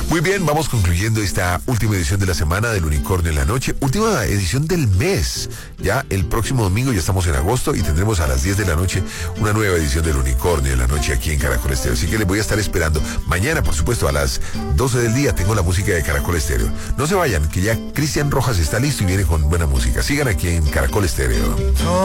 Muy bien, vamos concluyendo esta última edición de la semana del Unicornio en la Noche, última edición del mes. Ya el próximo domingo, ya estamos en agosto, y tendremos a las 10 de la noche una nueva edición del Unicornio en la Noche aquí en Caracol Estéreo. Así que les voy a estar esperando. Mañana, por supuesto, a las 12 del día tengo la música de Caracol Estéreo. No se vayan, que ya Cristian Rojas está listo y viene con buena música. Sigan aquí en Caracol Estéreo.